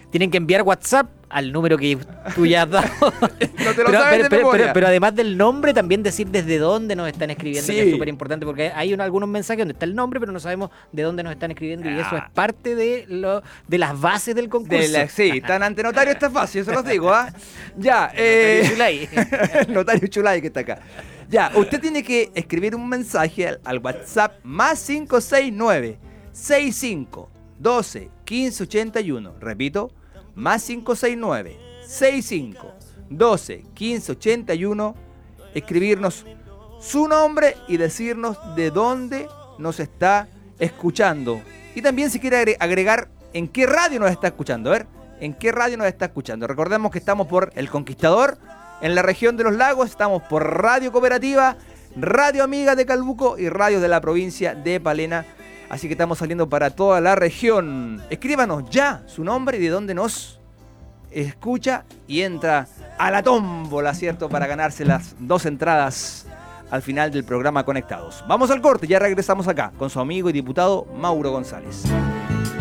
Tienen que enviar WhatsApp al número que tú ya has dado. No te lo sabes de memoria. Pero además del nombre, también decir desde dónde nos están escribiendo, Sí. que es súper importante, porque hay algunos mensajes donde está el nombre, pero no sabemos de dónde nos están escribiendo, y eso es parte de las bases del concurso. Sí, tan ante notario está fácil, se los digo, ¿ah? Ya, Notario Chulay. el notario Chulay que está acá. Ya, usted tiene que escribir un mensaje al WhatsApp más 569 65 12 15 81. Repito, más 569 65 12 15 81. Escribirnos su nombre y decirnos de dónde nos está escuchando. Y también si quiere agregar en qué radio nos está escuchando. A ver, en qué radio nos está escuchando. Recordemos que estamos por El Conquistador, en la región de los lagos. Estamos por Radio Cooperativa, Radio Amiga de Calbuco y Radio de la provincia de Palena. Así que estamos saliendo para toda la región. Escríbanos ya su nombre y de dónde nos escucha y entra a la tómbola, ¿cierto? Para ganarse las 2 entradas al final del programa Conectados. Vamos al corte, ya regresamos acá con su amigo y diputado Mauro González.